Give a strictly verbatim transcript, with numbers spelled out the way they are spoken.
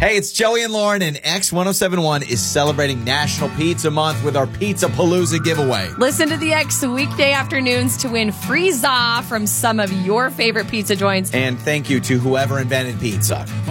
Hey, it's Joey and Lauren, and X ten seventy-one is celebrating National Pizza Month with our Pizza Palooza giveaway. Listen to the X weekday afternoons to win free za from some of your favorite pizza joints. And thank you to whoever invented pizza.